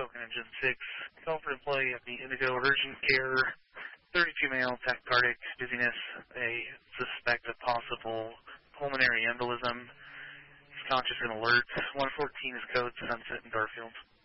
Spoken Engine 6. Call for employee of the Indigo Urgent Care. 32 male, tachycardic, dizziness. They suspect a possible pulmonary embolism. He's conscious and alert. 114 is code, Sunset and Garfield.